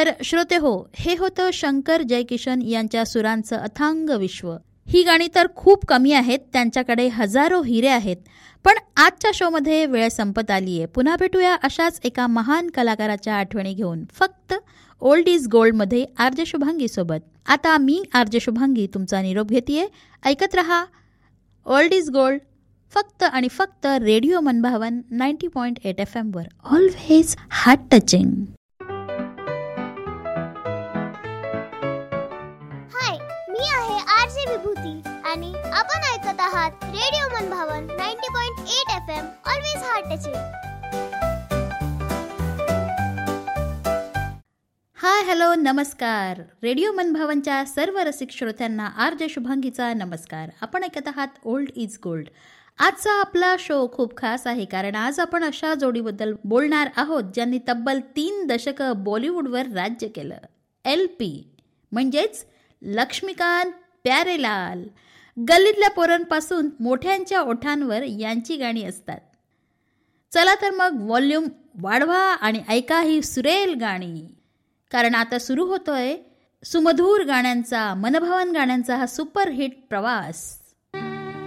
तर श्रोते हो, हे होतं शंकर जयकिशन यांच्या सुरांचं अथांग विश्व. ही गाणी तर खूप कमी आहेत, त्यांच्याकडे हजारो हिरे आहेत. पण आजच्या शोमध्ये वेळ संपत आली आहे. पुन्हा भेटूया अशाच एका महान कलाकाराच्या आठवणी घेऊन, फक्त ओल्ड इज गोल्डमध्ये आरजे शुभांगी सोबत. आता मी आरजे शुभांगी तुमचा निरोप घेतेय. ऐकत रहा ओल्ड इज गोल्ड, फक्त आणि फक्त रेडिओ मनभावन 90.8 FM वर. Always heart touching. हाय, मी आहे आरजे विभूती आणि आपण ऐकत आहात रेडिओ मनभावन 90.8 FM. Always heart touching. हाय, हॅलो, नमस्कार. रेडिओ मनभावनच्या सर्व रसिक श्रोत्यांना आरजे शुभांगीचा नमस्कार. आपण ऐकत आहात ओल्ड इज गोल्ड. आजचा आपला शो खूप खास आहे, कारण आज आपण अशा जोडीबद्दल बोलणार आहोत ज्यांनी तब्बल 3 दशकं बॉलिवूडवर राज्य केलं. LP म्हणजेच लक्ष्मीकांत प्यारेलाल. गल्लीतल्या पोरांपासून मोठ्यांच्या ओठांवर यांची गाणी असतात. चला तर मग व्हॉल्यूम वाढवा आणि ऐका ही सुरेल गाणी, कारण आता सुरू होतोय सुमधूर गाण्यांचा, मनभावन गाण्यांचा हा सुपरहिट प्रवास.